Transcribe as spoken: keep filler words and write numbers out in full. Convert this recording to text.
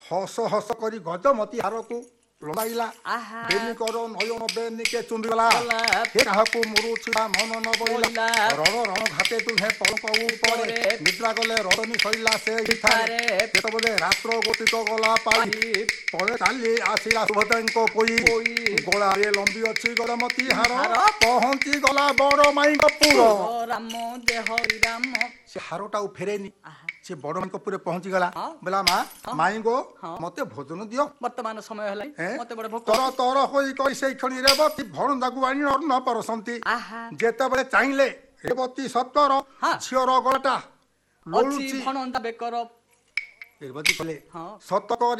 ହସ ହସ କରି ଗଜମତି ହାରକୁ ଲମ୍ବାଇଲା ଆହା ବେନିକର ନୟନ ବେନିକେ ଚୁନ୍ଦିଗଲା ଗଲା। ହେ କାହାକୁ ମୁରୁଛିଲା ମନ ନ ବଇଲା ବଇଲା। ରଣ ରଣ ଘାତେ ତୁହେ ପଲଙ୍କ ଉପରେ ଉପରେ। ନିଦ୍ରା ଗଲେ ରଜନୀ ସରିଲା ସେ ଇଥାରେ ଇଥାରେ। କେତେବେଳେ ରାତ୍ର ଗୋଟିକ ଗଲା ପାଇ ପାଇ। ପଳେ ଚାଲି ଆସିଲା ସୁଭଦ୍ରାଙ୍କ ପୋଇ ପୋଇ। ଗୋଳାରେ ଲମ୍ବି ଅଛି ଗଜମତି ହାର ହାର। ପହଞ୍ଚି ଗଲା ବଡ ମାଇଙ୍କ ପୁର ଓ ରାମ ଜୟ ହରି ରାମ ସେ ହାରଟା ଆଉ ଫେରେନି ଆହା ସେ ବଡ ମାଇଙ୍କ ପୁରେ ପହଞ୍ଚି ଗଲା ହଁ। ବୋଲା ମା ହଁ। ମାଇଙ୍ଗୋ ହଁ। ମତେ ଭୋଜନ ଦିଅ ବର୍ତ୍ତମାନ ସମୟ ହେଲାଣି ଏଁ? ମତେ ବଡ ଭୋକ ତର ତର ହୋଇ କହି ସେଇ କ୍ଷଣି ରେବତୀ ଭଣଜାକୁ ଆଣି ଅନ୍ନ ପରସନ୍ତି ଆହା ଯେତେବେଳେ ଚାହିଁଲେ ରେବତୀ ସତର ହଁ। ଝିଅର ଗଳାଟା ଅଛି ଲୋଳୁଛି ଭଣନ୍ଦା ବେକର ରେବତୀ କଲେ ହଁ। ସତ କରି